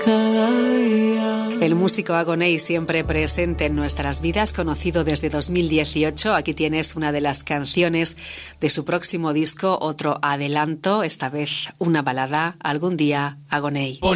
El músico Agoney siempre presente en nuestras vidas, conocido desde 2018. Aquí tienes una de las canciones de su próximo disco, otro adelanto, esta vez una balada, Algún día Agoney.